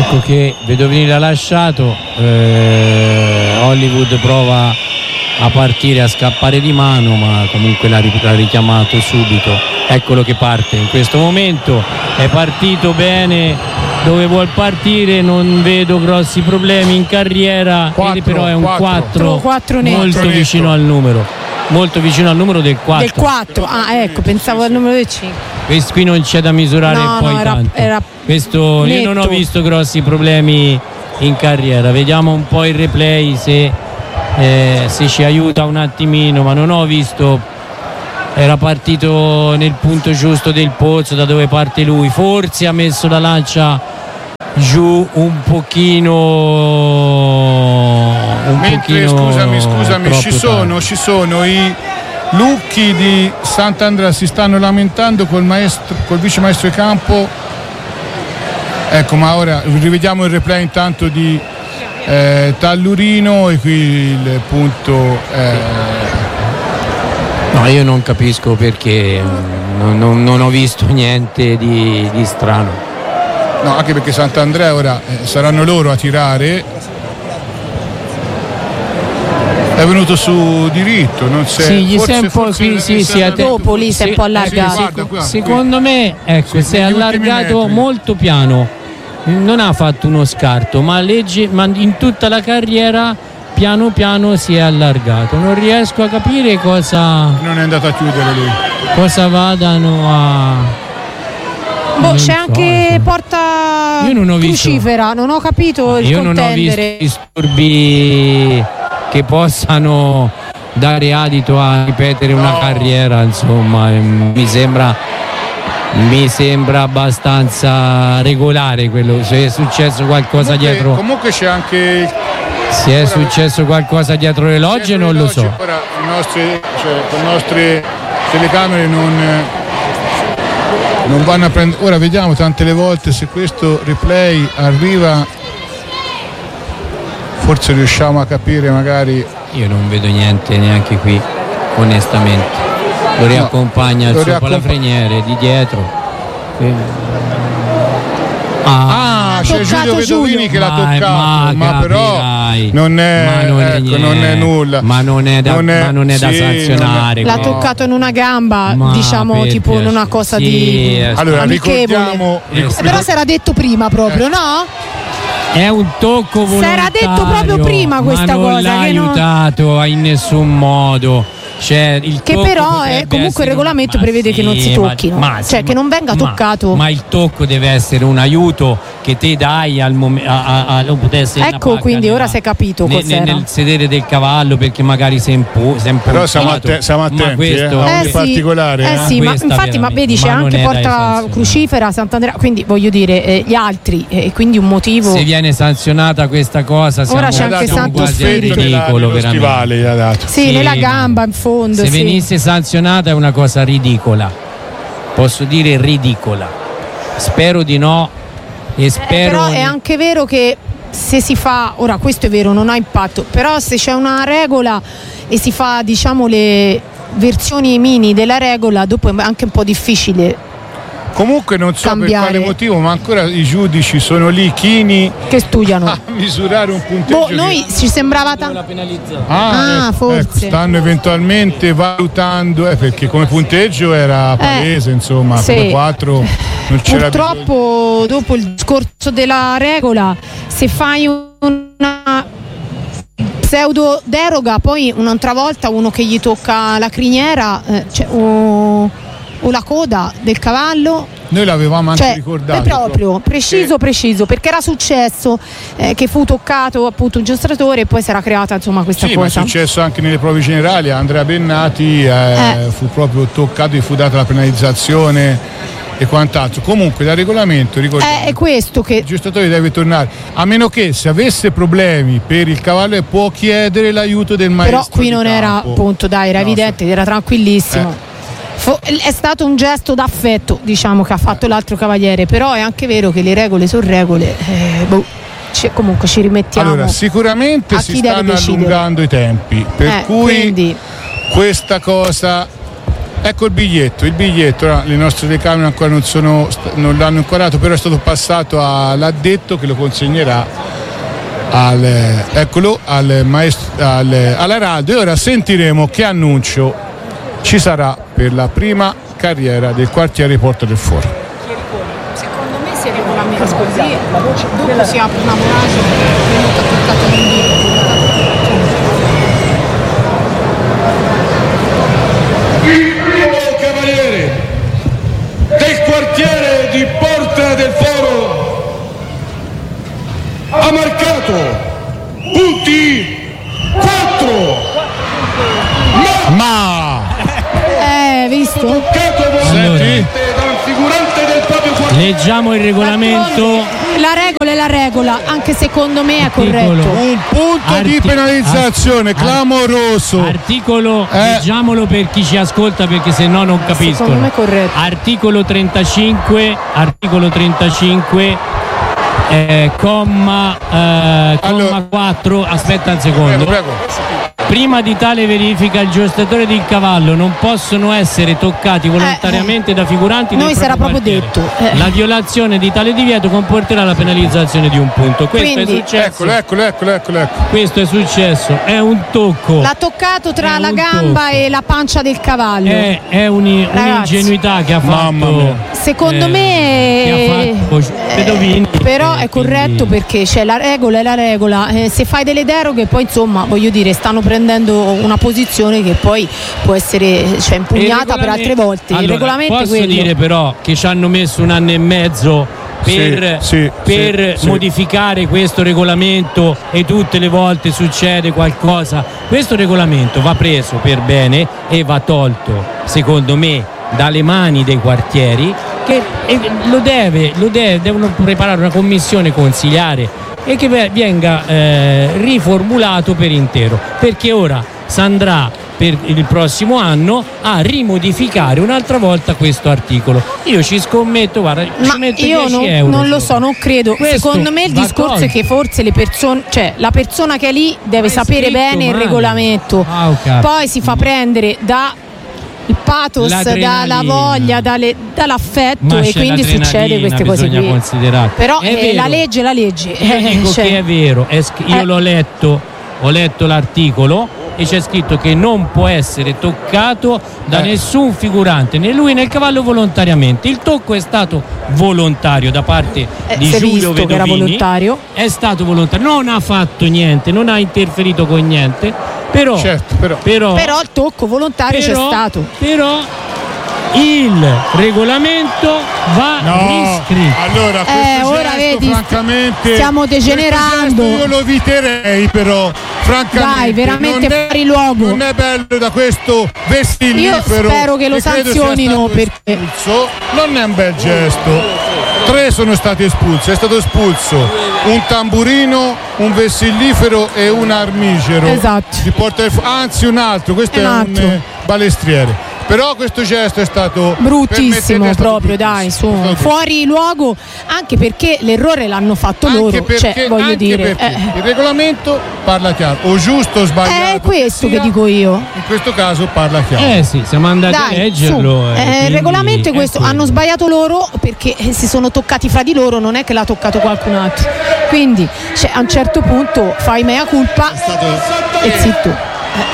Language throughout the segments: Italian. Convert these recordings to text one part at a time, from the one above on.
Ecco che Vedovini l'ha lasciato, Hollywood prova a partire, a scappare di mano, ma comunque l'ha richiamato subito. Eccolo che parte in questo momento, è partito bene dove vuol partire, non vedo grossi problemi in carriera, però è un 4 molto vicino al numero, molto vicino al numero del 4. Del 4, ecco, pensavo al numero del 5. Questo qui non c'è da misurare, poi tanto. Questo netto. Io non ho visto grossi problemi in carriera, vediamo un po' il replay se ci aiuta un attimino, ma non ho visto, era partito nel punto giusto del pozzo da dove parte lui, forse ha messo la lancia giù un pochino scusami, ci sono i Lucchi di Sant'Andrea, si stanno lamentando col vice maestro di campo. Ecco, ma ora rivediamo il replay intanto di Tallurino, e qui il punto no, io non capisco perché non ho visto niente di strano. No, anche perché Sant'Andrea ora saranno loro a tirare. È venuto su diritto, non c'è. Sì, gli si è un po' dopo lì si è un po' allargato. Secondo me, ecco, si è allargato molto piano. Non ha fatto uno scarto, ma in tutta la carriera piano piano si è allargato. Non riesco a capire cosa. Non è andato a chiudere lui. Cosa vadano a. C'è anche porta crucifera, non ho capito il contendere. Non ho visto disturbi che possano dare adito a ripetere una carriera, insomma, mi sembra abbastanza regolare quello. Se è successo qualcosa dietro, comunque c'è anche, se è successo qualcosa dietro l'elogio non lo so. Ora con le nostre telecamere non vanno a prendere. Ora vediamo tante le volte se questo replay arriva, forse riusciamo a capire magari. Io non vedo niente neanche qui, onestamente. Lo riaccompagna il suo palafreniere di dietro. C'è Giulio Vedovini che l'ha toccato, ma però non è nulla. Ma non è da sanzionare. L'ha toccato in una gamba, diciamo, tipo in una cosa di allora ricordiamo. Però si era detto prima proprio, no? È un tocco volontario. Si era detto proprio prima questa ma cosa. Non l'ha aiutato in nessun modo. Cioè, che però comunque il regolamento prevede che non si tocchino, cioè che non venga toccato. Ma il tocco deve essere un aiuto che te dai al momento. Ecco, quindi ora si è capito cos'era. Nel sedere del cavallo, perché magari si è però siamo attenti a ogni particolare. Sì, ma infatti, ma vedi, c'è anche porta crucifera Sant'Andrea, quindi voglio dire gli altri, e quindi un motivo. Se viene sanzionata questa cosa, ora c'è anche Santo Spirito, ridicolo veramente. Sì, nella gamba in fondo. Se venisse sanzionata è una cosa ridicola, posso dire ridicola, spero di no, e spero. Però è anche vero che se si fa, ora questo è vero, non ha impatto, però se c'è una regola e si fa, diciamo, le versioni mini della regola, dopo è anche un po' difficile. Comunque non so cambiare. Per quale motivo, ma ancora i giudici sono lì chini che studiano a misurare un punteggio. Noi ci sembrava tanto. Forse ecco, stanno eventualmente valutando, perché come punteggio era palese, insomma, sì. Come 4 non c'era purtroppo dopo il discorso della regola, se fai una pseudo deroga, poi un'altra volta uno che gli tocca la criniera, o la coda del cavallo, noi l'avevamo anche ricordato, proprio preciso, perché era successo che fu toccato appunto un gestratore e poi si era creata, insomma, questa cosa. Ma è successo anche nelle prove generali. Andrea Bennati fu proprio toccato, gli fu data la penalizzazione e quant'altro. Comunque dal regolamento ricordiamo, è questo che il gestatore deve tornare, a meno che se avesse problemi per il cavallo può chiedere l'aiuto del maestro. Però qui non campo. era, appunto, era evidente, era tranquillissimo. È stato un gesto d'affetto, diciamo, che ha fatto l'altro cavaliere, però è anche vero che le regole sono regole, comunque ci rimettiamo. Allora, sicuramente si stanno allungando i tempi, per cui quindi questa cosa Ecco il biglietto, le nostre telecamere ancora non l'hanno inquadrato, però è stato passato all'addetto che lo consegnerà all'Araldo. E ora sentiremo che annuncio ci sarà per la prima carriera del quartiere Porta del Foro. Secondo me si regolamenta così, dopo si apre una voragine venuta toccata l'invito. Il primo cavaliere del quartiere di Porta del Foro ha marcato punti 4. Visto? Allora, leggiamo il regolamento. La regola è la regola, anche secondo me è corretto. Un punto di penalizzazione clamoroso. Articolo, leggiamolo per chi ci ascolta, perché se no non capiscono. Secondo me è corretto. Articolo 35, comma 4. Aspetta un secondo. Prego. Prima di tale verifica il giostatore di cavallo non possono essere toccati volontariamente da figuranti del sarà proprio quartiere. detto. La violazione di tale divieto comporterà la penalizzazione di un punto. Questo è successo. Eccolo. Questo è successo, è un tocco. L'ha toccato tra la gamba e la pancia del cavallo. È un'ingenuità che ha fatto. Secondo me Pedovini. però è corretto, perché c'è la regola e la regola. Se fai delle deroghe, poi insomma, voglio dire, stanno prendendo una posizione che poi può essere impugnata per altre volte. Allora, il regolamento posso è quello. dire però che ci hanno messo 1 anno e mezzo per modificare questo regolamento, e tutte le volte succede qualcosa. Questo regolamento va preso per bene e va tolto, secondo me, dalle mani dei quartieri, che devono preparare una commissione consiliare e che venga riformulato per intero, perché ora si andrà per il prossimo anno a rimodificare un'altra volta questo articolo. Io ci scommetto, guarda, ci metto 10 euro. Non lo so, non credo. Secondo me il discorso è che forse le persone, la persona che è lì deve sapere bene il regolamento. Poi si fa prendere da il pathos, dalla voglia, dall'affetto, e quindi succede queste cose qui. Però la legge è la legge. Io dico che è vero, io l'ho letto l'articolo e c'è scritto che non può essere toccato da nessun figurante, né lui né il cavallo, volontariamente. Il tocco è stato volontario da parte di Giulio Vedovini. Era volontario. È stato volontario, non ha fatto niente, non ha interferito con niente. Però il tocco volontario c'è stato. Però il regolamento va riscritto. Allora, ora vedi, francamente, stiamo degenerando. Io lo eviterei, però, francamente. Dai, veramente fuori luogo. Non è bello da questo vessillifero. Io spero che lo sanzionino, perché non è un bel gesto. 3 sono stati espulsi, è stato espulso un tamburino, un vessillifero e un armigero. Esatto. Anzi un altro, questo è un balestriere. Però questo gesto è stato bruttissimo, proprio, dai, fuori luogo, anche perché l'errore l'hanno fatto loro, voglio dire. Il regolamento parla chiaro, o giusto o sbagliato. È questo che dico io. In questo caso parla chiaro. Sì, siamo andati a leggerlo. Il regolamento è questo, hanno sbagliato loro perché si sono toccati fra di loro, non è che l'ha toccato qualcun altro. Quindi a un certo punto fai mea culpa e zitto.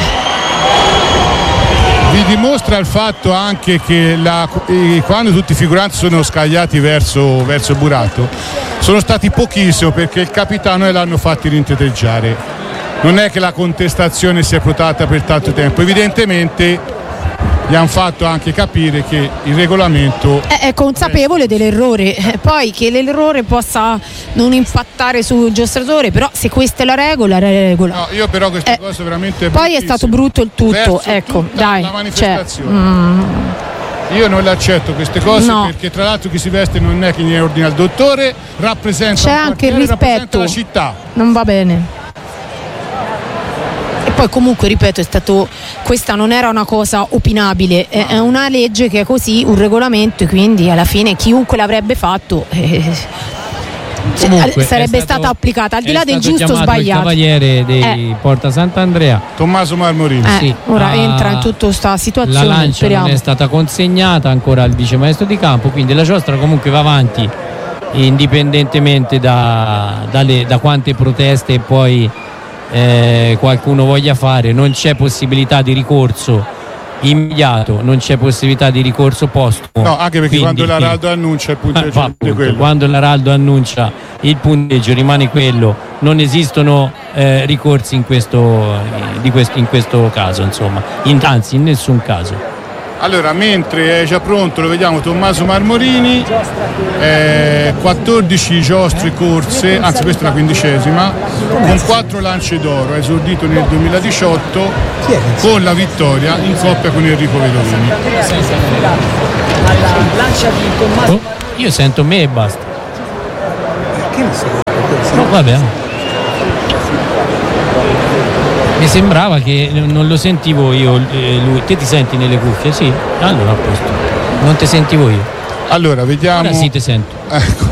Vi dimostra il fatto anche che quando tutti i figuranti sono scagliati verso Burato, sono stati pochissimo, perché il capitano l'hanno fatti rinteteggiare. Non è che la contestazione si è protratta per tanto tempo, evidentemente gli hanno fatto anche capire che il regolamento è consapevole dell'errore, poi che l'errore possa non impattare sul giostratore, però se questa è la regola, No, io però queste cose veramente poi è stato brutto il tutto, ecco, dai, la manifestazione. Io non le accetto queste cose, perché tra l'altro chi si veste non è che ne ordina il dottore, rappresenta anche il rispetto, la città. Non va bene. E poi comunque, ripeto, questa non era una cosa opinabile, è una legge che è così, un regolamento, e quindi alla fine chiunque l'avrebbe fatto Comunque, sarebbe stata applicata al di là del giusto o sbagliato. Il cavaliere dei Porta Sant'Andrea, Tommaso Marmorini. Sì. Ora entra in tutta questa situazione. La lancia speriamo. non è stata consegnata ancora al vice maestro di campo, quindi la giostra comunque va avanti indipendentemente da quante proteste poi qualcuno voglia fare. Non c'è possibilità di ricorso immediato, non c'è possibilità di ricorso postumo. No, anche perché quando l'Araldo annuncia il punteggio appunto, quello. quando l'Araldo annuncia il punteggio rimane quello, non esistono ricorsi in questo caso, insomma, anzi in nessun caso. Allora, mentre è già pronto, lo vediamo Tommaso Marmorini, 14 giostre corse, anzi questa è la 15ª, con 4 lance d'oro, ha esordito nel 2018 con la vittoria in coppia con Enrico Vedovini. Io sento me e basta. No, vabbè. Mi sembrava che non lo sentivo io lui. Te ti senti nelle cuffie? Sì? Allora a posto. Non ti sentivo io. Allora vediamo. Ora sì ti sento. Ecco.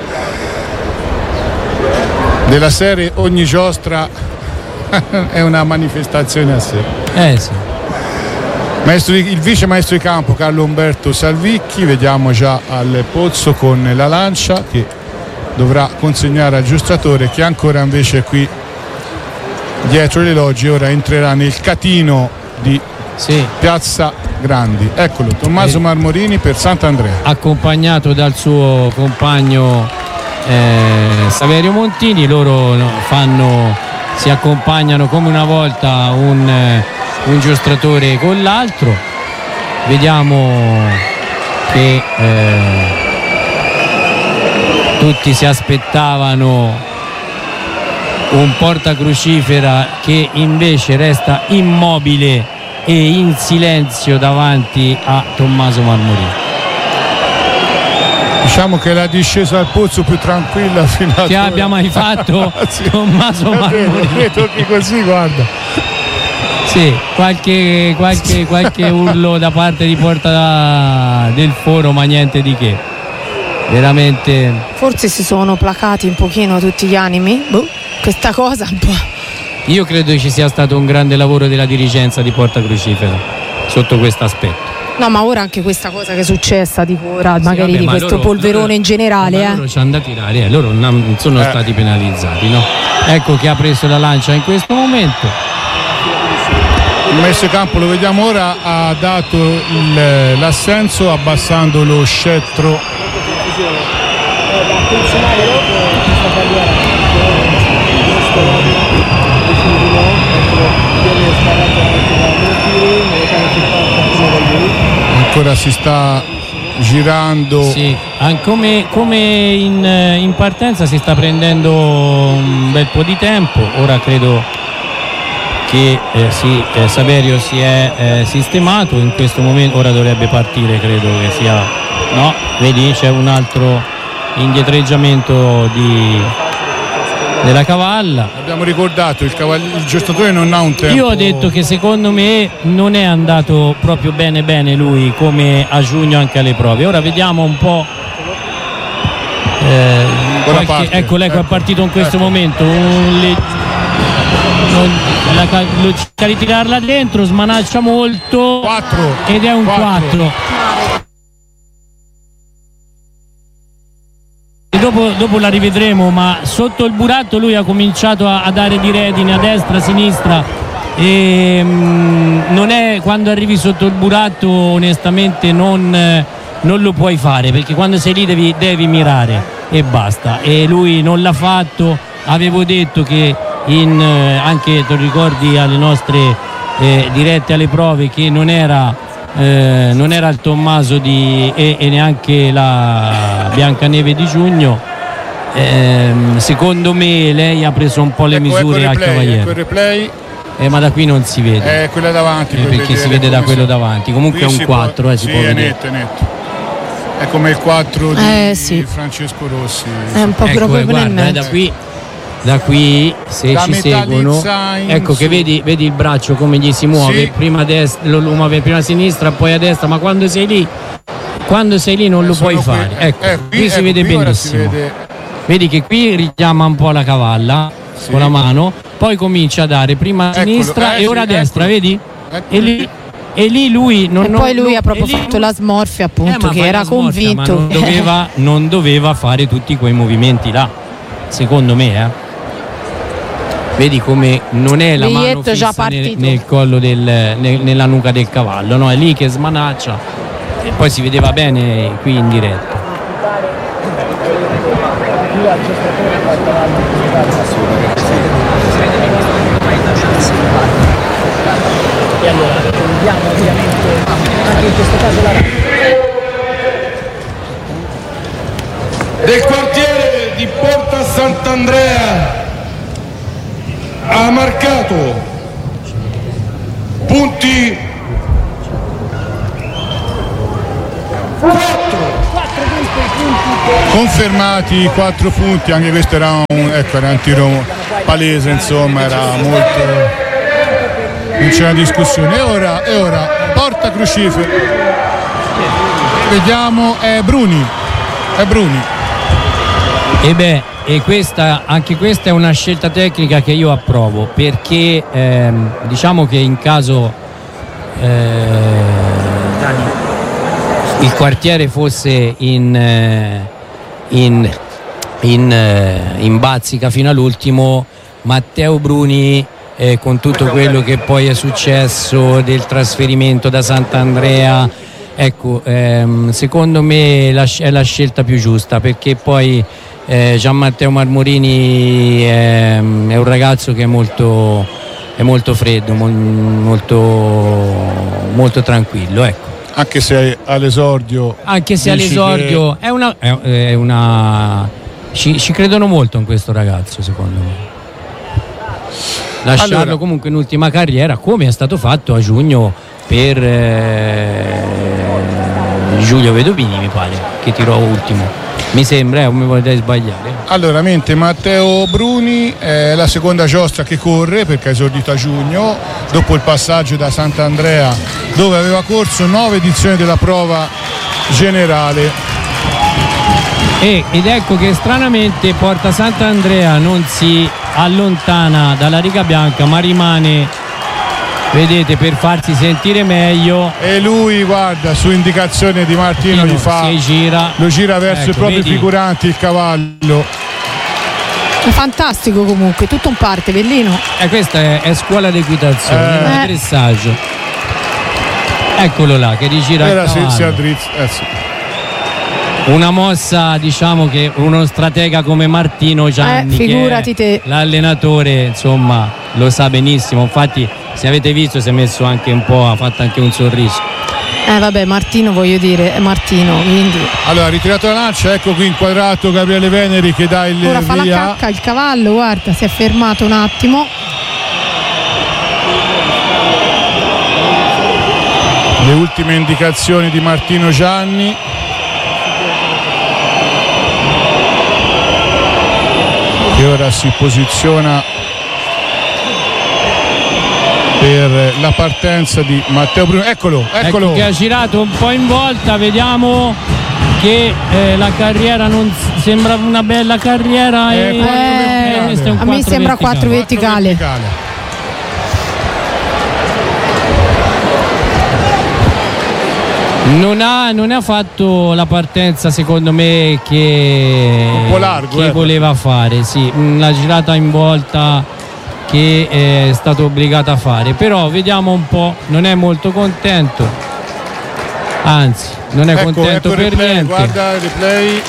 Della serie ogni giostra è una manifestazione a sé. Sì. Il vice maestro di campo Carlo Umberto Salvicchi, vediamo già al pozzo con la lancia che dovrà consegnare al giostratore, che ancora invece è qui dietro le logge. Ora entrerà nel catino di Piazza Grandi. Eccolo, Tommaso Marmorini per Sant'Andrea, accompagnato dal suo compagno Saverio Montini. Loro si accompagnano come una volta un giostratore con l'altro. Vediamo che tutti si aspettavano un portacrucifera che invece resta immobile e in silenzio davanti a Tommaso Marmorini. Diciamo che è la discesa al pozzo più tranquilla fino a che abbia mai fatto sì, Tommaso Marmorini. Tocchi così, guarda. Sì, qualche urlo da parte di Porta del Foro, ma niente di che. Veramente. Forse si sono placati un pochino tutti gli animi. Questa cosa un po'. Io credo che ci sia stato un grande lavoro della dirigenza di Porta Crucifera sotto questo aspetto. No, ma ora anche questa cosa che è successa, dico ora, magari di questo polverone in generale. Loro ci hanno da tirare, loro non sono stati penalizzati, no? Ecco che ha preso la lancia in questo momento. Il maestro campo, lo vediamo ora, ha dato l'assenso abbassando lo scettro. Ancora si sta girando. Sì, come in partenza si sta prendendo un bel po' di tempo. Ora credo che Saverio si è sistemato in questo momento. Ora dovrebbe partire, credo che sia. No, vedi, c'è un altro indietreggiamento della cavalla. Abbiamo ricordato, il giostratore non ha un tempo. Io ho detto che secondo me non è andato proprio bene lui, come a giugno anche alle prove. Ora vediamo un po'. Ecco, è partito in questo momento. Lo cerca di tirarla dentro, smanaccia molto. 4 ed è un 4. E dopo la rivedremo, ma sotto il buratto lui ha cominciato a dare di redine a destra, a sinistra, e non è, quando arrivi sotto il buratto onestamente non lo puoi fare, perché quando sei lì devi mirare e basta, e lui non l'ha fatto. Avevo detto che anche tu ricordi alle nostre dirette alle prove che non era il Tommaso e neanche la Biancaneve di giugno. Secondo me lei ha preso un po' le misure al cavaliere. Ecco il replay. Ma da qui non si vede. Quella davanti. Perché si vede da quello davanti. Comunque è un 4, si può vedere. Netto. È come il 4 di Francesco Rossi. È un po' proprio guarda, da qui se ci seguono, ecco che vedi il braccio come gli si muove, sì. Prima a destra, lo muove prima a sinistra, poi a destra, ma quando sei lì non lo puoi fare. Ecco, qui si vede benissimo. Vedi che qui richiama un po' la cavalla con la mano, poi comincia a dare prima a sinistra e ora a destra, vedi? E lì lui lui ha proprio fatto la smorfia, appunto, che era convinto. Ma non doveva fare tutti quei movimenti là, secondo me, Vedi come non è la mano fissa nel collo nella nuca del cavallo, no? È lì che smanaccia e poi si vedeva bene qui in diretta. E allora vediamo ovviamente anche in questo caso la del quartiere di Porta Sant'Andrea ha marcato punti 4 confermati, 4 punti, anche questo era un tiro palese, insomma, era molto, non c'era discussione. E ora porta crucifero, vediamo, è Bruni. E anche questa è una scelta tecnica che io approvo, perché diciamo che in caso il quartiere fosse in bazzica fino all'ultimo, Matteo Bruni, con tutto quello che poi è successo del trasferimento da Sant'Andrea, ecco, secondo me è la scelta più giusta, perché poi Gian Matteo Marmorini è un ragazzo che è molto freddo, molto tranquillo, ecco. Anche se all'esordio è una ci credono molto in questo ragazzo, secondo me. Lasciarlo comunque in ultima carriera, come è stato fatto a giugno per Giulio Vedovini, mi pare, che tirò ultimo. Mi sembra, non mi vorrei sbagliare. Allora, mentre Matteo Bruni è la seconda giostra che corre, perché ha esordito a giugno, dopo il passaggio da Sant'Andrea, dove aveva corso 9 edizioni della prova generale. Ed ecco che stranamente Porta Sant'Andrea non si allontana dalla riga bianca, ma rimane, vedete, per farsi sentire meglio. E lui, guarda, su indicazione di Martino lo gira verso, ecco, i propri figuranti, il cavallo. È fantastico, comunque, tutto un parte, bellino. Questa è scuola d'equitazione, dressaggio. Eccolo là che rigira il cavallo. Si addrizza, sì. Una mossa, diciamo, che uno stratega come Martino Gianni, figurati te, l'allenatore, insomma, lo sa benissimo. Infatti, se avete visto, si è messo anche un po', ha fatto anche un sorriso. Vabbè, Martino, voglio dire, è Martino, quindi. Allora, ritirato la lancia, ecco qui inquadrato Gabriele Veneri che dà il ora fa la cacca il cavallo, guarda, si è fermato un attimo. Le ultime indicazioni di Martino Gianni. Che ora si posiziona per la partenza di Matteo Bruni. Eccolo. Ecco che ha girato un po' in volta, vediamo che la carriera non sembra una bella carriera, a me sembra 4 verticale. Non ha fatto la partenza, secondo me, che un po' largo, che voleva fare, sì, la girata in volta che è stato obbligato a fare, però vediamo un po', non è molto contento, anzi non è contento per niente. Guarda il replay.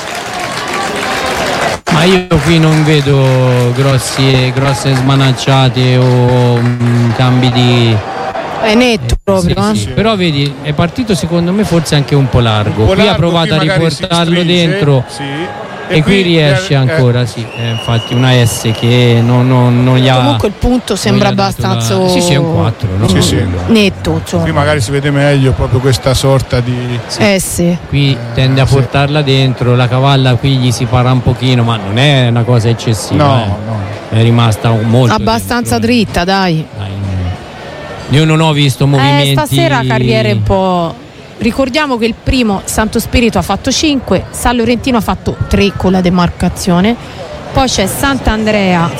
Ma io qui non vedo grosse smanacciate o cambi di... È netto proprio, sì. Però vedi, è partito secondo me forse anche un po' largo. Qui ha provato a riportarlo dentro, e qui riesce ancora, sì. Infatti una S che non gli ha. Comunque il punto sembra abbastanza. Sì, è un 4, no? Sì. Netto, insomma. Qui magari si vede meglio proprio questa sorta di. Sì. Qui tende a portarla dentro, la cavalla qui gli si para un pochino, ma non è una cosa eccessiva. No. È rimasta molto abbastanza dentro. Dritta, dai. Io non ho visto movimenti. Stasera carriere un po'. ricordiamo che il primo Santo Spirito ha fatto 5, San Laurentino ha fatto 3 con la demarcazione, poi c'è Sant'Andrea.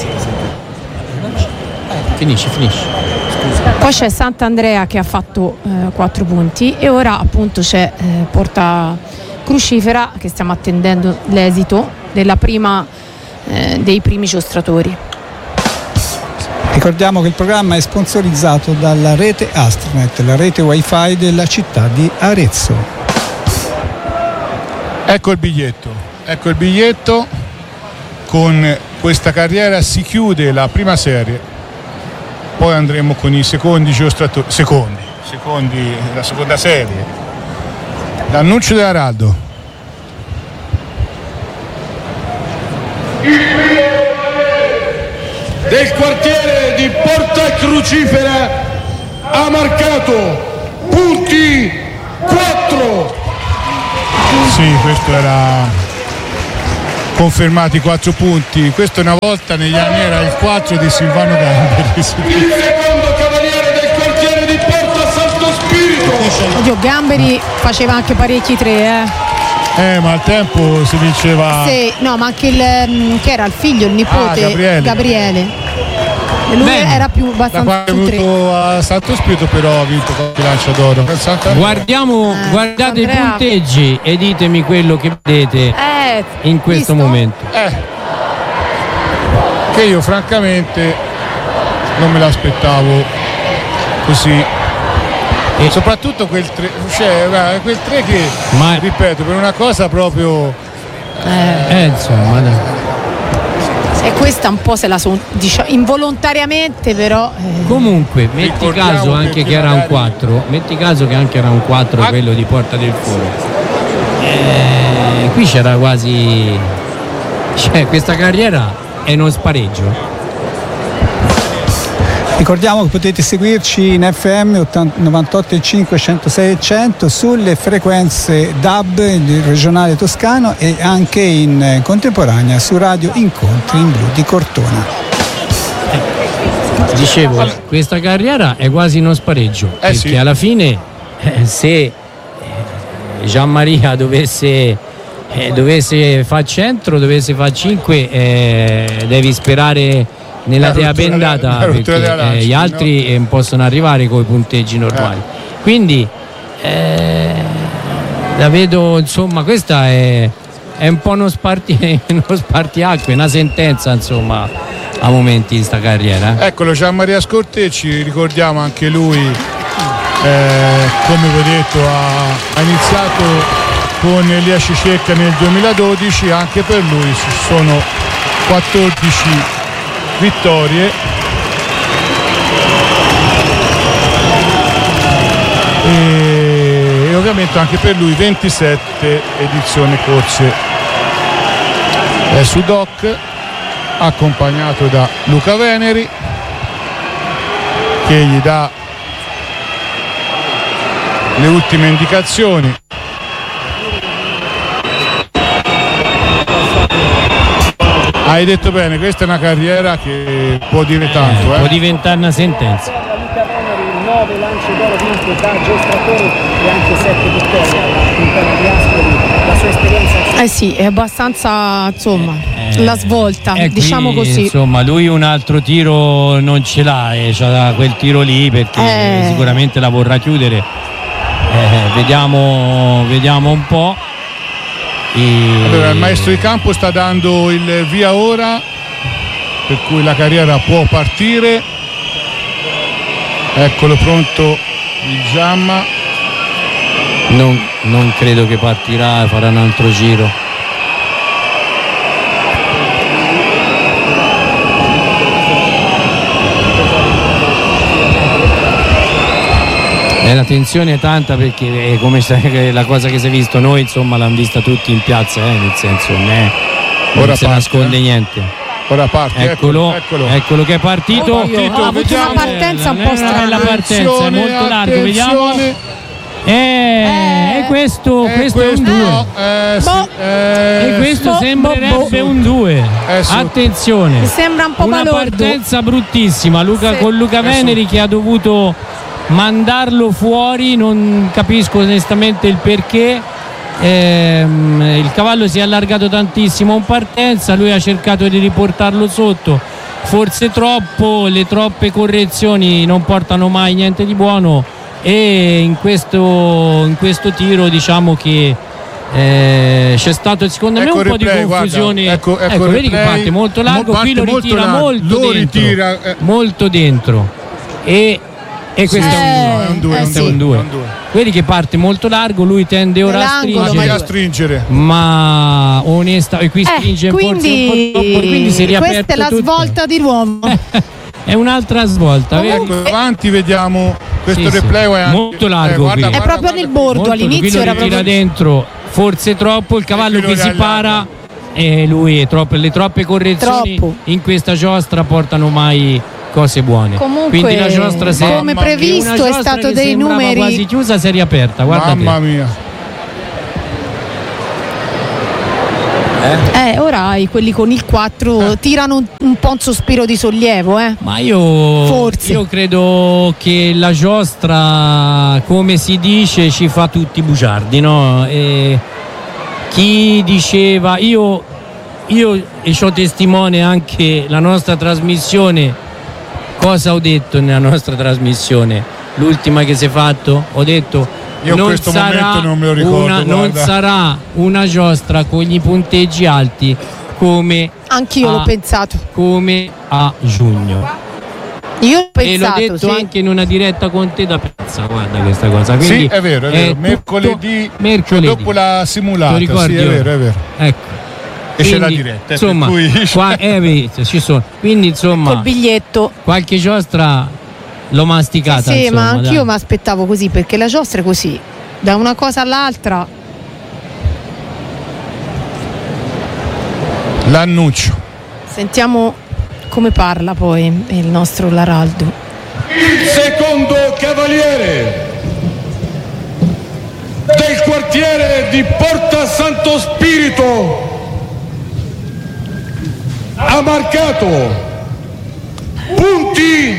Finisci. Poi c'è Sant'Andrea che ha fatto 4 punti e ora appunto c'è Porta Crucifera che stiamo attendendo l'esito della prima dei primi giostratori. Ricordiamo che il programma è sponsorizzato dalla rete Astronet, la rete wifi della città di Arezzo. Ecco il biglietto. Con questa carriera si chiude la prima serie, poi andremo con i secondi giostratori, secondi la seconda serie. L'annuncio dell'Araldo. Del quartiere di Porta Crucifera ha marcato punti 4. Sì, questo era confermati 4 punti. Questo una volta negli anni era il 4 di Silvano Gamberi. Il secondo cavaliere del quartiere di Porta Santo Spirito. Oddio, Gamberi faceva anche parecchi 3, ma al tempo si vinceva. Sì, no, ma anche che era il figlio, il nipote, Gabriele. Lui era più abbastanza più 3. A Santo Spirito però ha vinto qualche lancia d'oro. Guardate i punteggi e ditemi quello che vedete in questo momento. Che io francamente non me l'aspettavo così. E soprattutto quel 3, quel 3 che, ripeto, per una cosa proprio insomma, e questa un po' se la diciamo involontariamente, però comunque metti caso anche che era un 4, quello di Porta del Foro, qui c'era quasi, questa carriera è uno spareggio. Ricordiamo che potete seguirci in FM 98,5, 106 e 100 sulle frequenze DAB del regionale toscano e anche in contemporanea su Radio Incontri in Blu di Cortona. Dicevo, questa carriera è quasi uno spareggio, perché sì, alla fine se Gianmaria dovesse fare centro, dovesse fare 5, devi sperare nella tea bendata, perché gli altri non possono arrivare con i punteggi normali. Quindi la vedo, insomma, questa è un po' uno spartiacque, una sentenza, insomma, a momenti di sta carriera. Eccolo Gianmaria Scortecci, ricordiamo anche lui, come vi ho detto, ha iniziato con Elia Cicecca nel 2012, anche per lui ci sono 14 vittorie e ovviamente anche per lui 27 edizioni corse su doc, accompagnato da Luca Veneri che gli dà le ultime indicazioni. Hai detto bene, questa è una carriera che può dire tanto. Può diventare una sentenza. Luca Veneri, 9 lance d'oro vinte da giostratori e anche 7 vittorie alla Quintana di Ascoli. La sua esperienza sì, è abbastanza, insomma, la svolta, diciamo qui, così. Insomma, lui un altro tiro non ce l'ha, c'ha quel tiro lì perché sicuramente la vorrà chiudere. Vediamo un po'. Allora il maestro di campo sta dando il via ora, per cui la carriera può partire. Eccolo pronto il Giamma. Non credo che partirà, farà un altro giro. La tensione è tanta perché come la cosa che si è visto noi, insomma, l'hanno vista tutti in piazza, nel senso non si nasconde niente. Ora parte, eccolo che è partito. Ha avuto una partenza un po' strana. La partenza è molto largo, vediamo. E questo è un 2. E questo sembrerebbe un 2. Attenzione. Mi sembra un po' una balordo. partenza bruttissima. Con Luca Veneri che ha dovuto mandarlo fuori non capisco onestamente il perché. Il cavallo si è allargato tantissimo in partenza, lui ha cercato di riportarlo sotto, forse troppo, le troppe correzioni non portano mai niente di buono, e in questo tiro diciamo che c'è stato secondo me un po' di confusione. Ecco vedi che parte molto largo, qui lo ritira molto dentro e questo è un 2. Vedi che parte molto largo, lui tende ora a stringere, ma onesta, e qui stringe quindi, forse un po' troppo, quindi si è riaperto. Questa è la svolta di nuovo. È un'altra svolta. Avanti vediamo questo replay è molto largo, è proprio nel bordo, all'inizio era proprio dentro, forse troppo, il cavallo che si para e lui le troppe correzioni in questa giostra portano mai cose buone. Comunque, quindi la giostra come previsto è stato dei numeri quasi chiusa, si è riaperta, guarda, mamma mia. Ora quelli con il 4 tirano un po' un sospiro di sollievo, ma io credo che la giostra, come si dice, ci fa tutti bugiardi, no? E chi diceva, io e c'ho testimone anche la nostra trasmissione. Cosa ho detto nella nostra trasmissione? L'ultima che si è fatto? Ho detto io in questo momento non me lo ricordo. Non sarà una giostra con gli punteggi alti come anch'io l'ho pensato. Come a giugno. Io ho pensato, e l'ho detto anche in una diretta con te da Piazza, guarda questa cosa. Quindi sì, è vero. Mercoledì dopo la simulata. Ricordi, sì, è vero. Ecco. E c'è la diretta, insomma, ci sono. Quindi insomma, col biglietto qualche giostra l'ho masticata. Sì, insomma, ma anch'io mi aspettavo così, perché la giostra è così, da una cosa all'altra. L'annuncio. Sentiamo come parla poi il nostro Laraldo. Il secondo cavaliere del quartiere di Porta Santo Spirito ha marcato punti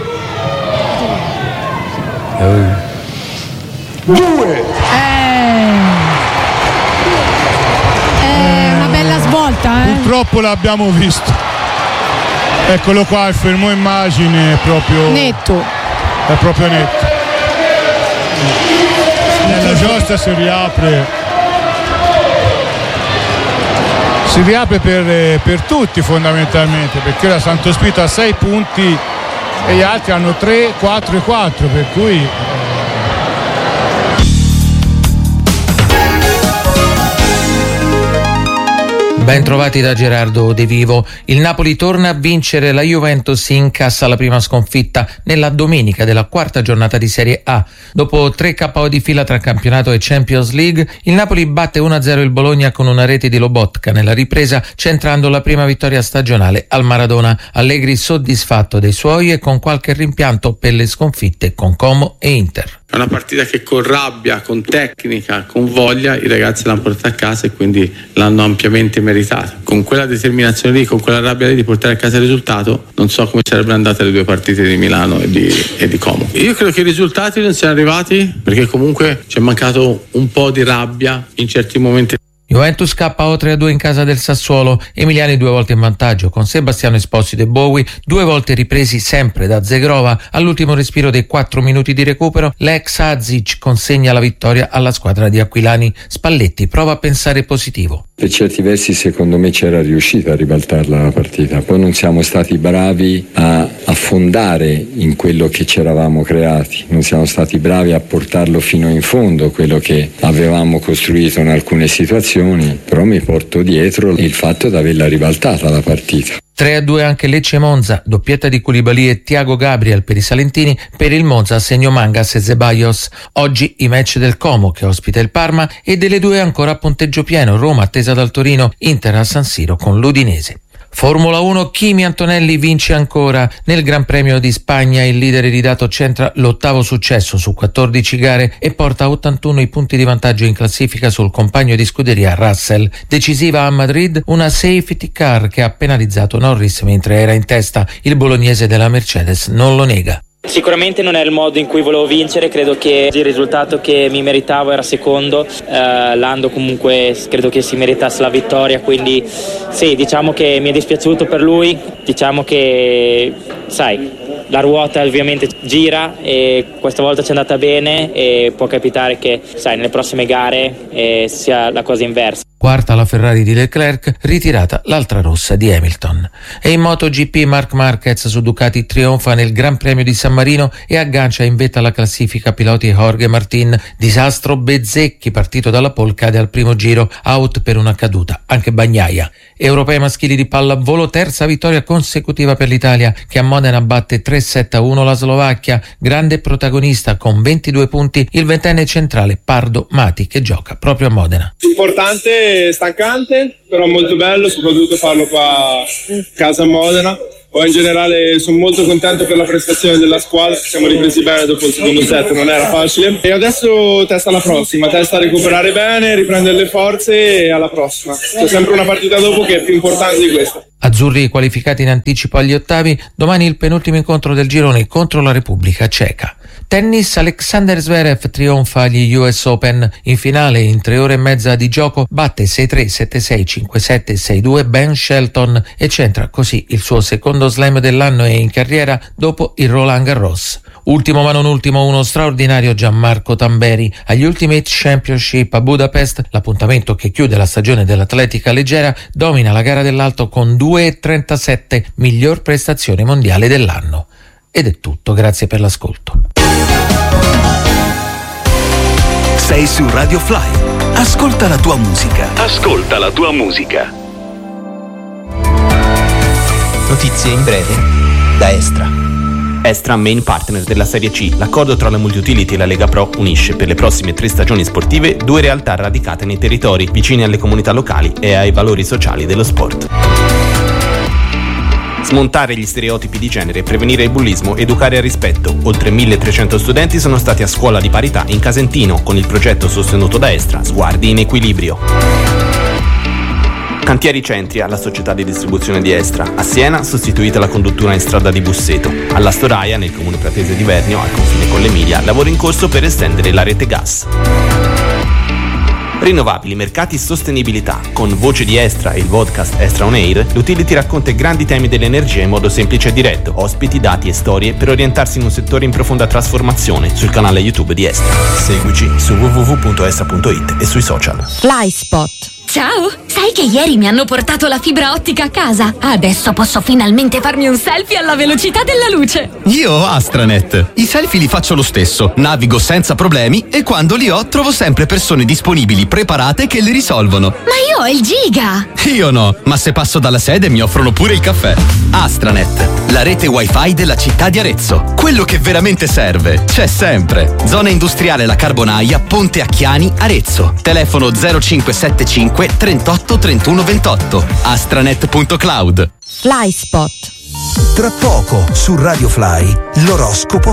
2. È una bella svolta, Purtroppo l'abbiamo visto. Eccolo qua, il fermo immagine è proprio netto. È proprio netto. La giostra si riapre. Si riapre per tutti fondamentalmente, perché ora Santo Spirito ha 6 punti e gli altri hanno 3, 4 e 4, per cui Ben trovati da Gerardo De Vivo. Il Napoli torna a vincere, la Juventus incassa la prima sconfitta nella domenica della quarta giornata di Serie A. Dopo 3 KO di fila tra campionato e Champions League, il Napoli batte 1-0 il Bologna con una rete di Lobotka nella ripresa, centrando la prima vittoria stagionale al Maradona. Allegri soddisfatto dei suoi e con qualche rimpianto per le sconfitte con Como e Inter. È una partita che con rabbia, con tecnica, con voglia i ragazzi l'hanno portata a casa e quindi l'hanno ampiamente meritata. Con quella determinazione lì, con quella rabbia lì di portare a casa il risultato, non so come sarebbero andate le 2 partite di Milano e di Como. Io credo che i risultati non siano arrivati perché comunque ci è mancato un po' di rabbia in certi momenti. Juventus KO 3-2 in casa del Sassuolo, emiliani 2 volte in vantaggio con Sebastiano Esposito e Bowie, 2 volte ripresi sempre da Zegrova. All'ultimo respiro dei 4 minuti di recupero l'ex Azic consegna la vittoria alla squadra di Aquilani. Spalletti prova a pensare positivo. Per certi versi secondo me c'era riuscita a ribaltarla la partita, poi non siamo stati bravi a affondare in quello che ci eravamo creati, non siamo stati bravi a portarlo fino in fondo quello che avevamo costruito in alcune situazioni, però mi porto dietro il fatto di averla ribaltata la partita. 3-2 anche Lecce-Monza, doppietta di Koulibaly e Thiago Gabriel per i salentini, per il Monza segno Mangas e Zeballos. Oggi i match del Como che ospita il Parma e delle 2 ancora a punteggio pieno, Roma attesa dal Torino, Inter a San Siro con l'Udinese. Formula 1, Kimi Antonelli vince ancora. Nel Gran Premio di Spagna il leader iridato centra l'8º successo su 14 gare e porta a 81 i punti di vantaggio in classifica sul compagno di scuderia Russell. Decisiva a Madrid una safety car che ha penalizzato Norris mentre era in testa. Il bolognese della Mercedes non lo nega. Sicuramente non è il modo in cui volevo vincere, credo che il risultato che mi meritavo era secondo, Lando comunque credo che si meritasse la vittoria, quindi sì, diciamo che mi è dispiaciuto per lui, diciamo che sai, la ruota ovviamente gira e questa volta ci è andata bene e può capitare che sai, nelle prossime gare sia la cosa inversa. Quarta la Ferrari di Leclerc, ritirata l'altra rossa di Hamilton. E in MotoGP Marc Marquez su Ducati trionfa nel Gran Premio di San Marino e aggancia in vetta alla classifica piloti Jorge Martin. Disastro Bezzecchi, partito dalla pole, cade al primo giro, out per una caduta, anche Bagnaia. Europei maschili di pallavolo, terza vittoria consecutiva per l'Italia che a Modena batte 3-7-1 la Slovacchia, grande protagonista con 22 punti il ventenne centrale Pardo Mati che gioca proprio a Modena. Importante, stancante, però molto bello, soprattutto farlo qua a casa a Modena. Poi in generale sono molto contento per la prestazione della squadra, ci siamo ripresi bene dopo il secondo set, non era facile. E adesso testa alla prossima, testa a recuperare bene, riprendere le forze e alla prossima. C'è sempre una partita dopo che è più importante di questa. Azzurri qualificati in anticipo agli ottavi, domani il penultimo incontro del girone contro la Repubblica Ceca. Tennis, Alexander Zverev trionfa agli US Open. In finale, in 3 ore e mezza di gioco, batte 6-3, 7-6, 5-7, 6-2 Ben Shelton e centra così il suo secondo slam dell'anno e in carriera dopo il Roland Garros. Ultimo ma non ultimo, uno straordinario Gianmarco Tamberi agli Ultimate Championship a Budapest, l'appuntamento che chiude la stagione dell'atletica leggera, domina la gara dell'alto con 2,37, miglior prestazione mondiale dell'anno. Ed è tutto, grazie per l'ascolto. Sei su Radio Fly. Ascolta la tua musica. Ascolta la tua musica. Notizie in breve da Estra. Estra, main partner della Serie C. L'accordo tra la Multiutility e la Lega Pro unisce per le prossime 3 stagioni sportive 2 realtà radicate nei territori, vicine alle comunità locali e ai valori sociali dello sport. Smontare gli stereotipi di genere, prevenire il bullismo, educare al rispetto. Oltre 1300 studenti sono stati a scuola di parità in Casentino con il progetto sostenuto da Estra, Sguardi in Equilibrio. Cantieri Centria, la società di distribuzione di Estra. A Siena, sostituita la conduttura in strada di Busseto. Alla Storaia, nel comune pratese di Vernio, al confine con l'Emilia, lavoro in corso per estendere la rete gas. Rinnovabili, mercati, sostenibilità. Con Voce di Estra e il podcast Estra On Air, l'Utility racconta i grandi temi dell'energia in modo semplice e diretto. Ospiti, dati e storie per orientarsi in un settore in profonda trasformazione sul canale YouTube di Estra. Seguici su www.estra.it e sui social. FlySpot. Ciao! Sai che ieri mi hanno portato la fibra ottica a casa? Adesso posso finalmente farmi un selfie alla velocità della luce! Io ho Astranet. I selfie li faccio lo stesso, navigo senza problemi e quando li ho trovo sempre persone disponibili, preparate che li risolvono. Ma io ho il giga! Io no, ma se passo dalla sede mi offrono pure il caffè. Astranet, la rete wifi della città di Arezzo. Quello che veramente serve, c'è sempre. Zona industriale La Carbonaia, Ponte Acchiani, Arezzo. Telefono 0575 38 31 28. astranet.cloud. FlySpot. Tra poco su Radio Fly l'oroscopo